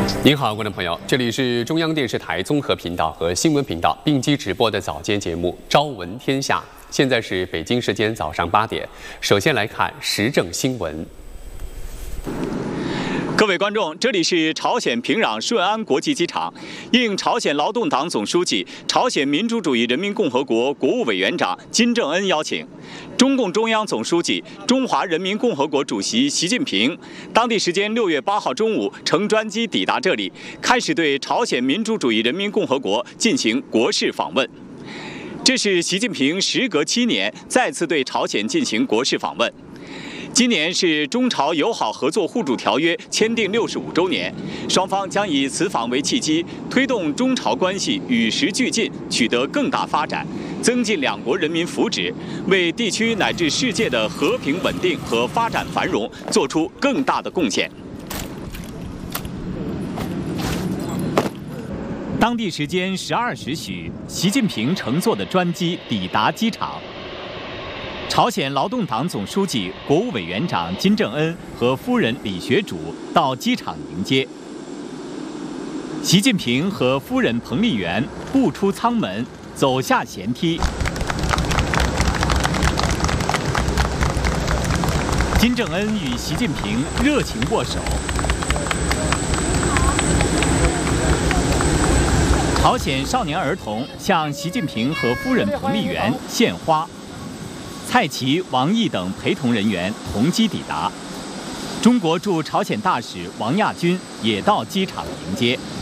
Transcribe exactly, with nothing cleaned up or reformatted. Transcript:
您好，观众朋友，这里是中央电视台综合频道和新闻频道并机直播的早间节目《朝闻天下》。现在是北京时间早上八点。首先来看时政新闻。 各位观众，这里是朝鲜平壤顺安国际机场。应朝鲜劳动党总书记、朝鲜民主主义人民共和国国务委员长金正恩邀请，中共中央总书记、中华人民共和国主席习近平当地时间六月八号中午乘专机抵达这里，开始对朝鲜民主主义人民共和国进行国事访问。这是习近平时隔七年再次对朝鲜进行国事访问。今年是中朝友好合作互助条约签订六十五周年，双方将以此访为契机，推动中朝关系与时俱进，取得更大发展，增进两国人民福祉，为地区乃至世界的和平稳定和发展繁荣做出更大的贡献。当地时间十二时许，习近平乘坐的专机抵达机场。朝鲜劳动党总书记、国务委员长金正恩和夫人李学主到机场迎接。习近平和夫人彭丽媛步出舱门，走下舷梯。金正恩与习近平热情握手。朝鲜少年儿童向习近平和夫人彭丽媛献花。蔡奇、王毅等陪同人员同机抵达，中国驻朝鲜大使王亚军也到机场迎接。